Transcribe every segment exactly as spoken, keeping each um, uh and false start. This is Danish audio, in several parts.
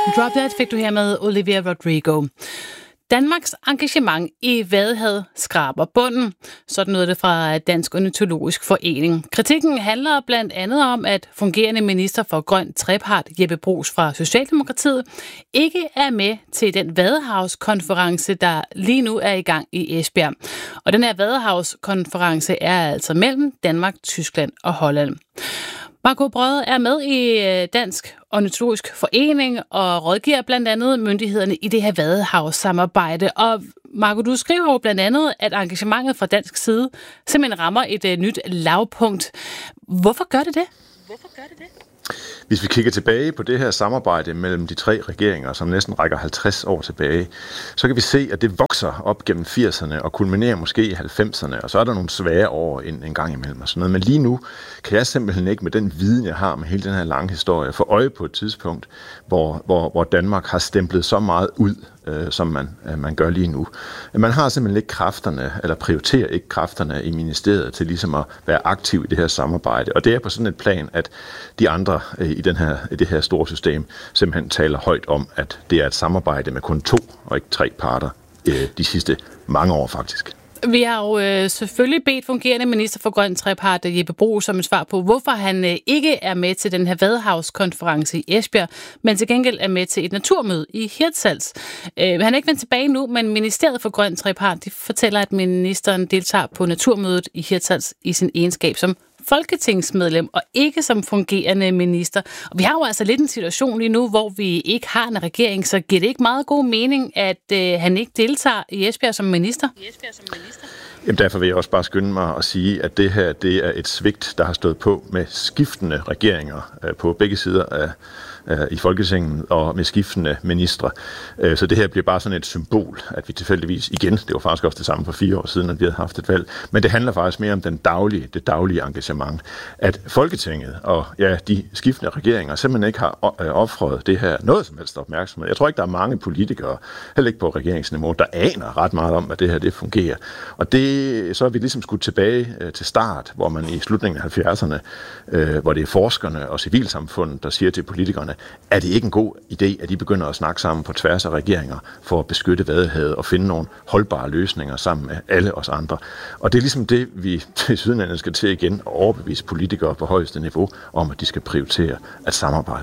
Drop That fik du her med Olivia Rodrigo. Danmarks engagement i Vadehavet skraber bunden. Sådan noget det fra Dansk Ornitologisk Forening. Kritikken handler blandt andet om, at fungerende minister for grøn trepart, Jeppe Bruus fra Socialdemokratiet, ikke er med til den Vadehavskonference, der lige nu er i gang i Esbjerg. Og den her Vadehavskonference er altså mellem Danmark, Tyskland og Holland. Marco Brøde er med i Dansk Ornitologisk Forening og rådgiver blandt andet myndighederne i det her vadehavssamarbejde. Og Marco, du skriver jo blandt andet, at engagementet fra dansk side simpelthen rammer et nyt lavpunkt. Hvorfor gør det det? Hvorfor gør det det? Hvis vi kigger tilbage på det her samarbejde mellem de tre regeringer, som næsten rækker halvtreds år tilbage, så kan vi se, at det vokser op gennem firserne og kulminerer måske i halvfemserne, og så er der nogle svære år en, en gang imellem og sådan noget. Men lige nu kan jeg simpelthen ikke med den viden, jeg har med hele den her lange historie, få øje på et tidspunkt, hvor, hvor, hvor Danmark har stemplet så meget ud, øh, som man, øh, man gør lige nu. Man har simpelthen ikke kræfterne, eller prioriterer ikke kræfterne i ministeriet til ligesom at være aktiv i det her samarbejde. Og det er på sådan et plan, at de andre øh, i, den her, i det her store system simpelthen taler højt om, at det er et samarbejde med kun to og ikke tre parter øh, de sidste mange år faktisk. Vi har jo øh, selvfølgelig bedt fungerende minister for grøn trepart, Jeppe Bruus, som et svar på, hvorfor han øh, ikke er med til den her Vadehavskonference i Esbjerg, men til gengæld er med til et naturmøde i Hirtshals. Øh, han er ikke vendt tilbage nu, men Ministeriet for grøn trepart de fortæller, at ministeren deltager på naturmødet i Hirtshals i sin egenskab som folketingsmedlem og ikke som fungerende minister. Og vi har jo altså lidt en situation lige nu, hvor vi ikke har en regering, så giver det ikke meget god mening, at øh, han ikke deltager i Esbjerg som minister? I Esbjerg som minister? Jamen derfor vil jeg også bare skynde mig at sige, at det her det er et svigt, der har stået på med skiftende regeringer øh, på begge sider af i Folketinget og med skiftende ministre. Så det her bliver bare sådan et symbol, at vi tilfældigvis igen, det var faktisk også det samme for fire år siden, at vi havde haft et valg, men det handler faktisk mere om den daglige, det daglige engagement. At Folketinget og ja, de skiftende regeringer simpelthen ikke har offret det her noget som helst opmærksomhed. Jeg tror ikke, der er mange politikere, heller ikke på regeringsniveau, der aner ret meget om, at det her det fungerer. Og det, så er vi ligesom skudt tilbage til start, hvor man i slutningen af halvfjerdserne, hvor det er forskerne og civilsamfundet, der siger til politikerne, er det ikke en god idé, at de begynder at snakke sammen på tværs af regeringer for at beskytte Vadehavet og finde nogle holdbare løsninger sammen med alle os andre. Og det er ligesom det, vi til sydenlandet skal til igen at overbevise politikere på højeste niveau om, at de skal prioritere at samarbejde.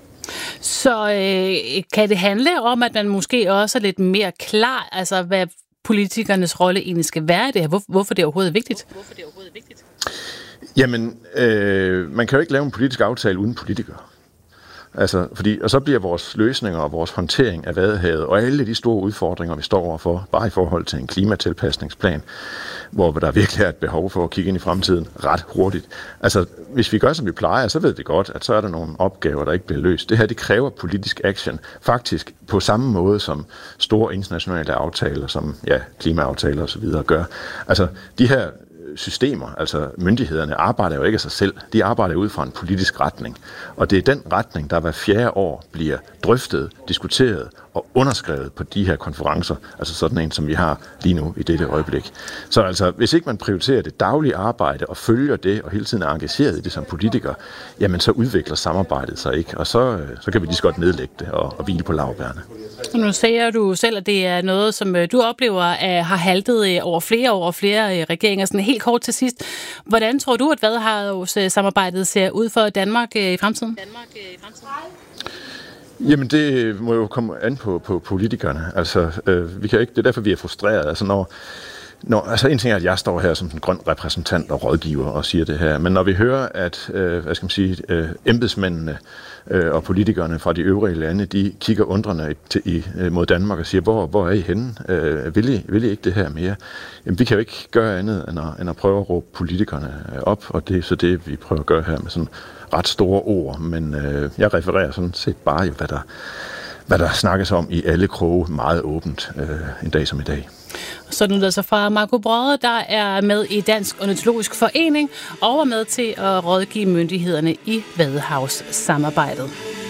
Så øh, kan det handle om, at man måske også er lidt mere klar, altså hvad politikernes rolle egentlig skal være i det her? Hvor, hvorfor det er overhovedet vigtigt? Hvorfor det er overhovedet vigtigt? Jamen, øh, man kan jo ikke lave en politisk aftale uden politikere. Altså, fordi, og så bliver vores løsninger og vores håndtering af Vadehavet og alle de store udfordringer, vi står overfor, bare i forhold til en klimatilpasningsplan, hvor der virkelig er et behov for at kigge ind i fremtiden ret hurtigt. Altså, hvis vi gør, som vi plejer, så ved vi godt, at så er der nogle opgaver, der ikke bliver løst. Det her, det kræver politisk action, faktisk på samme måde som store internationale aftaler, som ja, klimaaftaler osv. gør. Altså, de her systemer, altså myndighederne, arbejder jo ikke af sig selv. De arbejder ud fra en politisk retning. Og det er den retning, der hver fjerde år bliver drøftet, diskuteret og underskrevet på de her konferencer, altså sådan en, som vi har lige nu i dette øjeblik. Så altså, hvis ikke man prioriterer det daglige arbejde og følger det og hele tiden er engageret i det som politiker, jamen så udvikler samarbejdet sig ikke, og så, så kan vi lige så godt nedlægge det og, og hvile på laurbærrene. Nu siger du selv, at det er noget, som du oplever har haltet over flere år og flere regeringer. Sådan helt kort til sidst. Hvordan tror du, at Vadehavssamarbejdet ser ud for Danmark i fremtiden? Danmark i fremtiden? Jamen det må jo komme an på, på politikerne. Altså, øh, vi kan ikke, det er derfor, vi er frustrerede. Altså, når, når, altså en ting er, at jeg står her som en grøn repræsentant og rådgiver og siger det her, men når vi hører, at øh, hvad skal man sige, øh, embedsmændene øh, og politikerne fra de øvrige lande, de kigger undrende til, i, mod Danmark og siger, hvor, hvor er I henne? Øh, vil, I, vil I ikke det her mere? Jamen, vi kan jo ikke gøre andet end at, end at prøve at råbe politikerne op, og det er så det, vi prøver at gøre her med sådan ret store ord, men øh, jeg refererer sådan set bare jo, hvad der, hvad der snakkes om i alle kroge meget åbent øh, en dag som i dag. Sådan lyder så fra Marco Brøde, der er med i Dansk Ornitologisk Forening og er med til at rådgive myndighederne i Vadehavssamarbejdet.